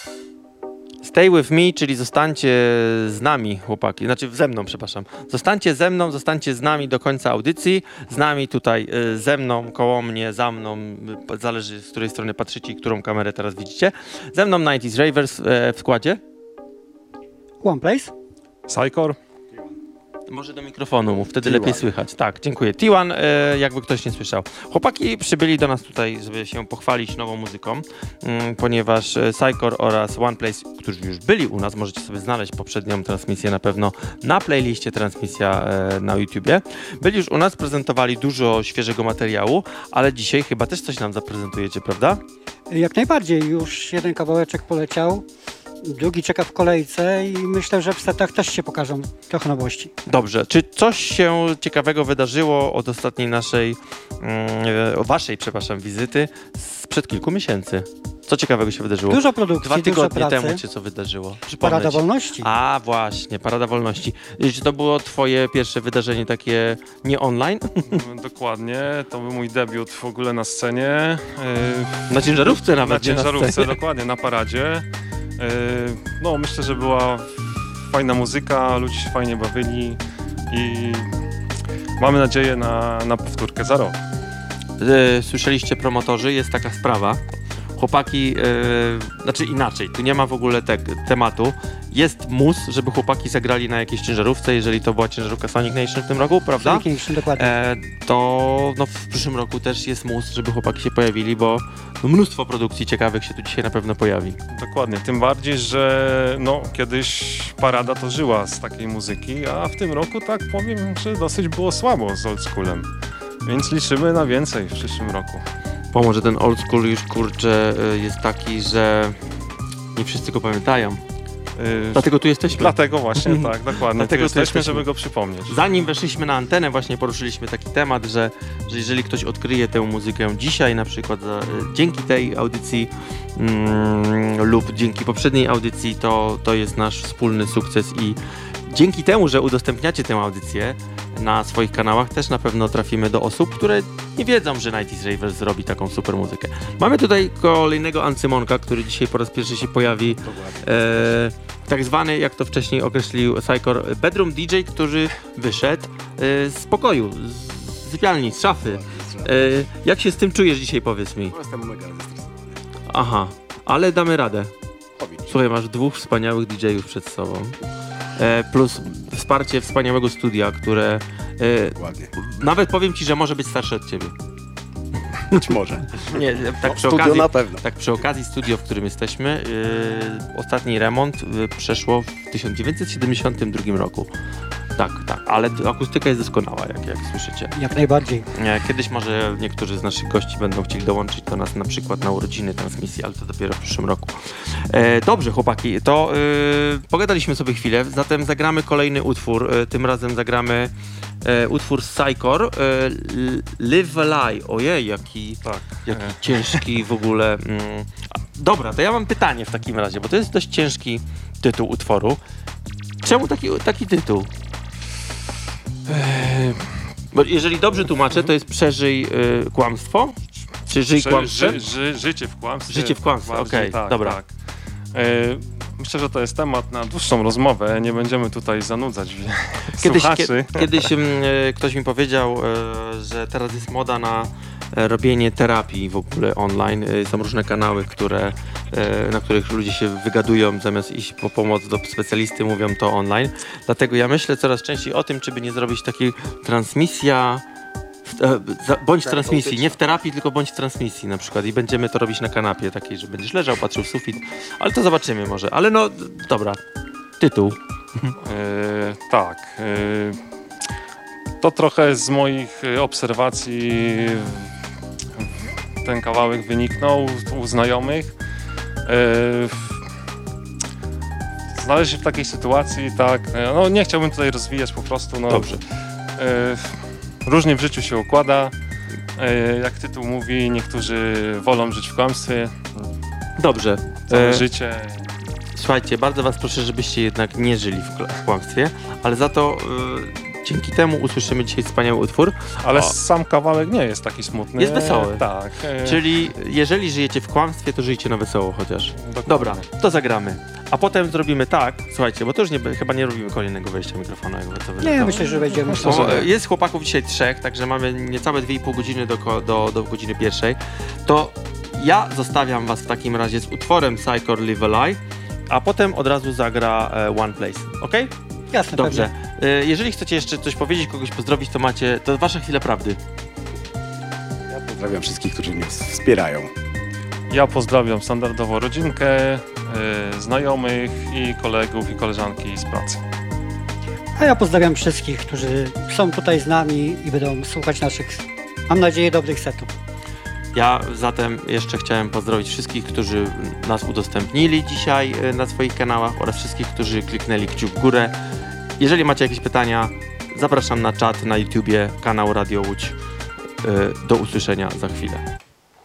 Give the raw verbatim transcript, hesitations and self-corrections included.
Stay with me, czyli zostańcie z nami, chłopaki, znaczy ze mną, przepraszam. Zostańcie ze mną, zostańcie z nami do końca audycji. Z nami tutaj, y, ze mną, koło mnie, za mną, y, zależy z której strony patrzycie i którą kamerę teraz widzicie. Ze mną dziewięćdziesiąt Ravers y, w składzie. OnePlace. Psychor. Może do mikrofonu mów, wtedy T jeden. lepiej słychać. Tak, dziękuję. T jeden, e, jakby ktoś nie słyszał. Chłopaki przybyli do nas tutaj, żeby się pochwalić nową muzyką, mm, ponieważ Psychor oraz OnePlace, którzy już byli u nas, możecie sobie znaleźć poprzednią transmisję na pewno na playliście transmisja e, na YouTubie. Byli już u nas, prezentowali dużo świeżego materiału, ale dzisiaj chyba też coś nam zaprezentujecie, prawda? Jak najbardziej, już jeden kawałeczek poleciał, drugi czeka w kolejce i myślę, że w setach też się pokażą trochę nowości. Dobrze. Czy coś się ciekawego wydarzyło od ostatniej naszej, mm, od waszej, przepraszam, wizyty sprzed kilku miesięcy? Co ciekawego się wydarzyło? Dużo produkcji, Dwa tygodnie dużo pracy. temu cię co wydarzyło? Przypomnę Parada ci. Wolności. A, właśnie, Parada Wolności. I czy to było twoje pierwsze wydarzenie takie nie online? Dokładnie, to był mój debiut w ogóle na scenie. Yy, Na ciężarówce nawet, na nie na ciężarówce, scenie. dokładnie, na paradzie. Yy, no, myślę, że była fajna muzyka, ludzie się fajnie bawili i mamy nadzieję na, na powtórkę za rok. E, Słyszeliście, promotorzy, jest taka sprawa. Chłopaki, e, znaczy inaczej, tu nie ma w ogóle te, tematu. Jest mus, żeby chłopaki zagrali na jakiejś ciężarówce, jeżeli to była ciężarówka Sonic Nation w tym roku, prawda? Sonic Nation, dokładnie. E, to no, w przyszłym roku też jest mus, żeby chłopaki się pojawili, bo no, mnóstwo produkcji ciekawych się tu dzisiaj na pewno pojawi. Dokładnie, tym bardziej, że no, kiedyś Parada to żyła z takiej muzyki, a w tym roku tak powiem, że dosyć było słabo z oldschoolem. Więc liczymy na więcej w przyszłym roku. Bo może ten old school już, kurczę, y, jest taki, że nie wszyscy go pamiętają. Yy, Dlatego tu jesteśmy. Dlatego właśnie, tak, dokładnie. Dlatego tu tu jesteśmy, jesteśmy. żeby go przypomnieć. Zanim weszliśmy na antenę, właśnie poruszyliśmy taki temat, że, że jeżeli ktoś odkryje tę muzykę dzisiaj, na przykład za, y, dzięki tej audycji mm, lub dzięki poprzedniej audycji, to, to jest nasz wspólny sukces i dzięki temu, że udostępniacie tę audycję na swoich kanałach, też na pewno trafimy do osób, które nie wiedzą, że dziewięćdziesiąt Ravers zrobi taką super muzykę. Mamy tutaj kolejnego Ancymonka, który dzisiaj po raz pierwszy się pojawi. E, tak zwany, jak to wcześniej określił Psychor, bedroom D J, który wyszedł e, z pokoju, z sypialni, z szafy. E, jak się z tym czujesz dzisiaj, powiedz mi? Jestem mega zestresowany. Aha, ale damy radę. Powiedz. Słuchaj, masz dwóch wspaniałych D J-ów przed sobą. E, plus wsparcie wspaniałego studia, które e, Ładnie. nawet powiem ci, że może być starsze od ciebie. Być może. Nie, tak No, przy studio okazji, na pewno. tak przy okazji studio, w którym jesteśmy, yy, ostatni remont yy, przeszło w tysiąc dziewięćset siedemdziesiątym drugim roku. Tak, tak, ale t- akustyka jest doskonała, jak, jak słyszycie. Jak najbardziej. Nie, kiedyś może niektórzy z naszych gości będą chcieli dołączyć do nas na przykład na urodziny transmisji, ale to dopiero w przyszłym roku. E, dobrze, chłopaki, to yy, pogadaliśmy sobie chwilę, zatem zagramy kolejny utwór. E, tym razem zagramy e, utwór z Psychor, e, Live a Lie. Ojej, jaki, Tak. jaki E, ciężki w ogóle. Mm. A, Dobra, to ja mam pytanie w takim razie, bo to jest dość ciężki tytuł utworu. Czemu taki, taki tytuł? Bo jeżeli dobrze tłumaczę, to jest przeżyj y, kłamstwo? Czy żyj ży, kłamstwem? ży, ży, życie w kłamstwie. Życie w kłamstwie, Bardziej, okej, tak, dobra. Tak. E, myślę, że to jest temat na dłuższą rozmowę. Nie będziemy tutaj zanudzać Kiedyś, słuchaczy. kie, kiedyś mm, y, ktoś mi powiedział, y, że teraz jest moda na y, robienie terapii w ogóle online. Y, są różne kanały, które, y, na których ludzie się wygadują, zamiast iść po pomoc do specjalisty, mówią to online. Dlatego ja myślę coraz częściej o tym, czy by nie zrobić takiej transmisja, e, za- bądź transmisji, nie w terapii, tylko bądź w transmisji na przykład i będziemy to robić na kanapie takiej, że będziesz leżał, patrzył w sufit, ale to zobaczymy może, ale no dobra, tytuł. E, tak. E, to trochę z moich e, obserwacji ten kawałek wyniknął u znajomych. E, Znaleźć się w takiej sytuacji, tak, e, no nie chciałbym tutaj rozwijać po prostu, no. Dobrze. E, różnie w życiu się układa. E, jak tytuł mówi, niektórzy wolą żyć w kłamstwie Dobrze. całe E, życie. Słuchajcie, bardzo was proszę, żebyście jednak nie żyli w, kla- w kłamstwie, ale za to dzięki temu usłyszymy dzisiaj wspaniały utwór. Ale O. sam kawałek nie jest taki smutny. Jest wesoły. Tak. e, Czyli jeżeli żyjecie w kłamstwie, to żyjcie na wesoło chociaż. dokładnie. Dobra, to zagramy. A potem zrobimy tak, słuchajcie, bo to już nie, chyba nie robimy kolejnego wejścia mikrofonu. Jakby to Nie, wyglądało. myślę, że wejdziemy. Myślę, O, że- jest chłopaków dzisiaj trzech, także mamy niecałe dwie i pół godziny do, ko- do, do godziny pierwszej. To ja zostawiam was w takim razie z utworem Psychor Live a Lie, a potem od razu zagra e, One Place, ok? Jasne, Dobrze. pewnie. E, jeżeli chcecie jeszcze coś powiedzieć, kogoś pozdrowić, to macie, to wasza chwila prawdy. Ja pozdrawiam wszystkich, którzy mnie wspierają. Ja pozdrawiam standardowo rodzinkę, y, znajomych i kolegów i koleżanki z pracy. A ja pozdrawiam wszystkich, którzy są tutaj z nami i będą słuchać naszych, mam nadzieję, dobrych setów. Ja zatem jeszcze chciałem pozdrowić wszystkich, którzy nas udostępnili dzisiaj e, na swoich kanałach oraz wszystkich, którzy kliknęli kciuk w górę. Jeżeli macie jakieś pytania, zapraszam na czat na YouTubie, kanał Radio Łódź. E, Do usłyszenia za chwilę.